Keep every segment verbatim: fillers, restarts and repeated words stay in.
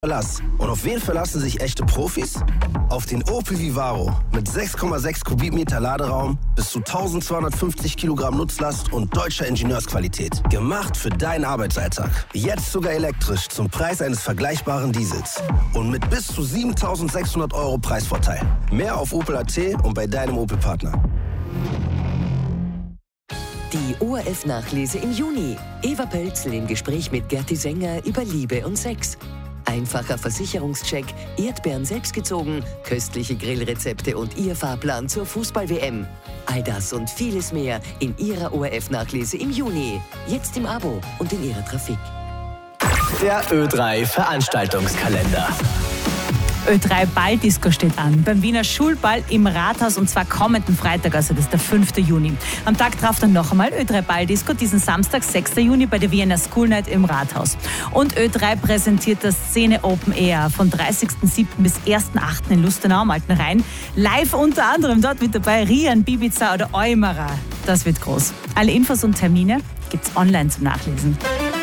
Verlass. Und auf wen verlassen sich echte Profis? Auf den Opel Vivaro mit sechs Komma sechs Kubikmeter Laderaum, bis zu eintausendzweihundertfünfzig Kilogramm Nutzlast und deutscher Ingenieursqualität. Gemacht für deinen Arbeitsalltag. Jetzt sogar elektrisch zum Preis eines vergleichbaren Diesels. Und mit bis zu siebentausendsechshundert Euro Preisvorteil. Mehr auf Opel Punkt A T und bei deinem Opel-Partner. Die O R F-Nachlese im Juni. Eva Pölzl im Gespräch mit Gerti Sänger über Liebe und Sex. Einfacher Versicherungscheck, Erdbeeren selbstgezogen, köstliche Grillrezepte und Ihr Fahrplan zur Fußball-W M. All das und vieles mehr in Ihrer O R F-Nachlese im Juni. Jetzt im Abo und in Ihrer Trafik. Der Ö drei Veranstaltungskalender. Ö drei Balldisco steht an, beim Wiener Schulball im Rathaus und zwar kommenden Freitag, also das ist der fünfte Juni. Am Tag drauf dann noch einmal Ö drei Balldisco, diesen Samstag, sechsten Juni bei der Vienna School Night im Rathaus. Und Ö drei präsentiert das Szene Open Air von dreißigsten siebten bis ersten achten in Lustenau am Alten Rhein. Live unter anderem dort mit dabei Rian, Bibiza oder Eumara. Das wird groß. Alle Infos und Termine gibt's online zum Nachlesen.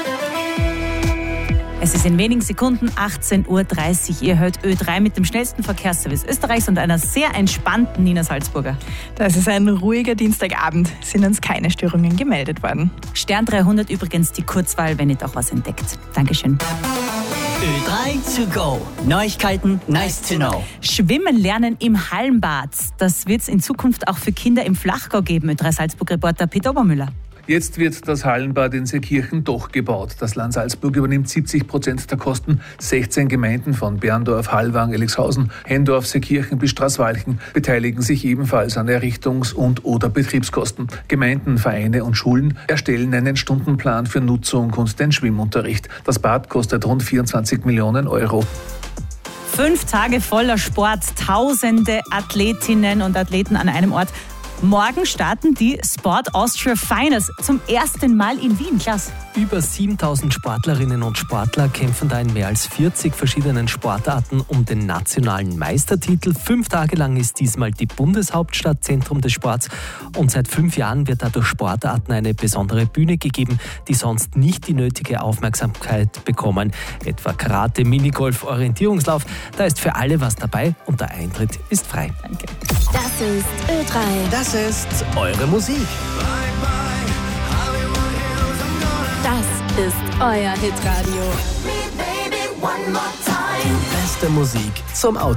Es ist in wenigen Sekunden achtzehn Uhr dreißig. Ihr hört Ö drei mit dem schnellsten Verkehrsservice Österreichs und einer sehr entspannten Nina Salzburger. Das ist ein ruhiger Dienstagabend. Sind uns keine Störungen gemeldet worden. Stern dreihundert übrigens die Kurzwahl, wenn ihr doch was entdeckt. Dankeschön. Ö drei to go. Neuigkeiten, nice to know. Schwimmen lernen im Hallenbad. Das wird es in Zukunft auch für Kinder im Flachgau geben. Ö drei Salzburg-Reporter Peter Obermüller. Jetzt wird das Hallenbad in Seekirchen doch gebaut. Das Land Salzburg übernimmt siebzig Prozent der Kosten. sechzehn Gemeinden von Berndorf, Hallwang, Elixhausen, Hendorf, Seekirchen bis Straßwalchen beteiligen sich ebenfalls an Errichtungs- und oder Betriebskosten. Gemeinden, Vereine und Schulen erstellen einen Stundenplan für Nutzung und den Schwimmunterricht. Das Bad kostet rund vierundzwanzig Millionen Euro. Fünf Tage voller Sport, tausende Athletinnen und Athleten an einem Ort. Morgen starten die Sport Austria Finals zum ersten Mal in Wien. Klaas. Über siebentausend Sportlerinnen und Sportler kämpfen da in mehr als vierzig verschiedenen Sportarten um den nationalen Meistertitel. Fünf Tage lang ist diesmal die Bundeshauptstadt Zentrum des Sports und seit fünf Jahren wird dadurch Sportarten eine besondere Bühne gegeben, die sonst nicht die nötige Aufmerksamkeit bekommen. Etwa Karate, Minigolf, Orientierungslauf. Da ist für alle was dabei und der Eintritt ist frei. Danke. Das ist Ö drei. Das ist eure Musik. Das ist euer Hitradio. Die beste Musik zum Auto.